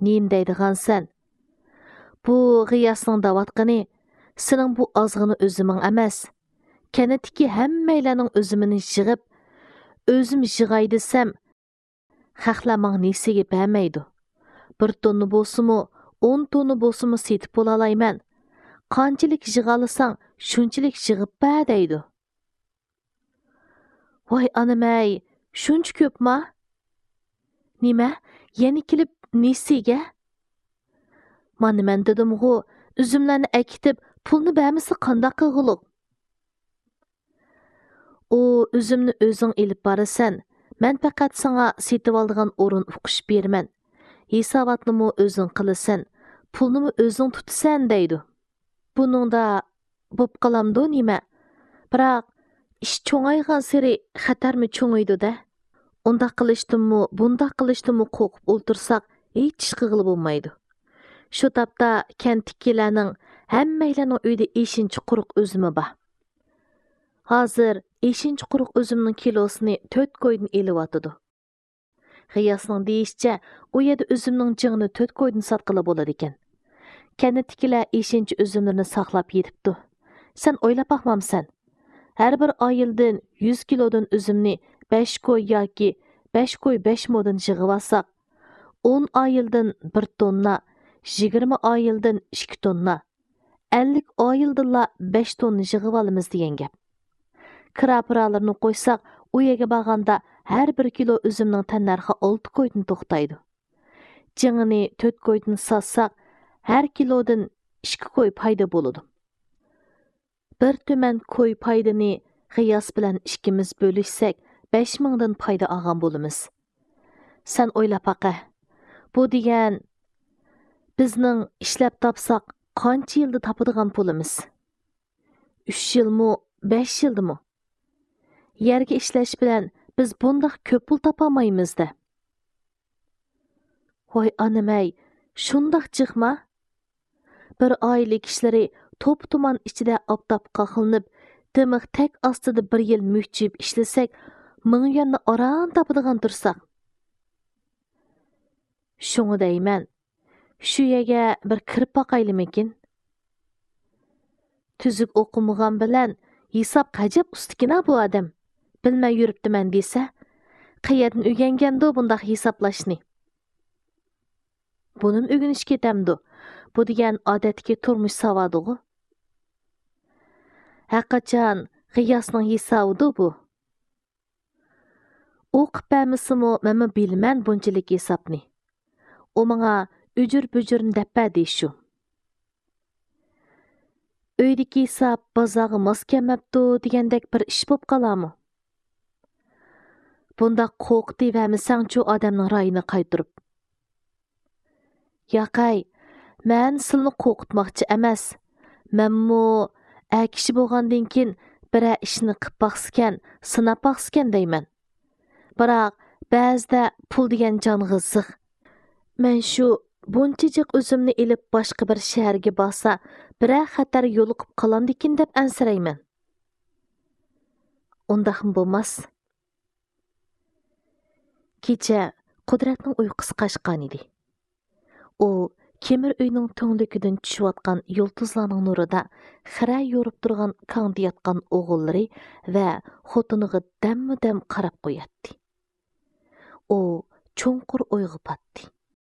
Neyim deydigansan? Bu G'iyosning davatqini, sening bu ozg'ini o'ziming emas. Kanatdagi hammaylarning o'zimini yig'ib, o'zim yig'ay desam, xalqlar menga nesiga bermaydi. 1 tonna bo'lsa-mu, 10 tonna bo'lsa-mu setib bo'la olayman. Qanchalik yig'alasang, shunchalik yig'ib ber deydi. Voy anamay, shuncha ko'pmi? Nima? Yana kelib nesiga? Mana men dedim-ku, üzümlarni akitib, pulni bermasa qanday qilg'uluq? O üzümni o'zing elib borasan. Men faqat sana setib oldigan o'rin uqish berman. Hisobotnimi o'zing qilasan, pulnimi o'zing tutasan deydi. Buningda bo'p qalamdi nima? Biroq ish cho'ngaygan sari xatarmi cho'ngaydi-da. Unda qilishdimmi, bunda qilishdimmi qo'rqib o'ltirsak, hech ish qilib bo'lmaydi. Shu tapda kentdagilarning hammaylarning uyda eshinchi quruq o'zimi bor. Hozir eshinchi quruq o'zimning kilosini 4 qo'ydan eliyotidi. G'iyosning deyishicha, u yerda o'zimning jig'ini 4 qo'ydan sotqili bo'ladi ekan. Kentdagilar eshinchi o'zimlarni saqlab yetibdi. Sen o'ylab baqmamsan. Har bir oyildan 100 kilodan o'zimni 5 qo'y yoki 5 qo'y 5 moddan yig'ib olsak, 10 oyildan 1 tonna, 20 oyildan 2 tonna, 50 oyildan 5 tonna yig'ib olamiz degan gap. Kirapiralarni qo'ysak, u yerga borganda har 1 kilo üzümning tannarxi 6 qo'ydan to'xtaydi. Jingini 4 qo'ydan sotsak, har kilodan 2 qo'y payda bo'ladi. Bir tuman qo'y paydini G'iyos bilan ikkimiz bo'lishsak, 5000 dan payda olgan bo'lamiz. Sen o'ylab baqa. Bu degan bizning ishlab topsak, qancha yilda topadigan pulimiz? 3 yilmi, 5 yildimi? Yerga ishlash bilan biz bundoq ko'p pul topolmaymiz-da. Voy anamay, shundoq chiqma. Bir oila kishlari to'p-tuman ichida obdobqa qilinib, dimiq tek ostida 1 yil mukchib ishlasak, 1000 yuanni oran topadigan tursak. Shuni deyman. Shu yerga bir kirib boqaylimikin? Tuzuk o'qimagan bilan hisob qajab ustikina bu odam. Bilmay yuribdiman desa, qayerdan o'rgangandi bundoq hisoblashni? Bunim o'rganish ketamdi. Bu degan odatga turmush savodig'i. Haqqachon G'iyosning hisobidir bu. O'qib bermisimi, men bilman bunchalik hisobni. U menga ujur-bujurni deppa deyishu. Uydagi hisob bozorga mos kelmabdi degandek bir ish bo'lib qolarmi? Bunda qo'rqdi vermisangchu odamning rayini qaytirib. Yoqay, men silni qo'rqitmoqchi emas. Menmu kishi bo'lgandan keyin bir ishni qilib baqskan, sinab baqskan deyman. Biroq ba'zida pul degan jonga zig'. Men shu bunchajik o'zimni elib boshqa bir shaharga borsa, bir xatar yo'liqib qolamdikin deb ansirayman. Undaq bo'lmas. Kecha Qudratning uyqusi qochgan edi. U kemir uyning to'ngligidan tushayotgan yulduzlarning nurida xira yo'rib turgan kangda yotgan o'g'illari va xotiniga damma-dam qarab qo'yatdi. U cho'nqur o'yga patdi.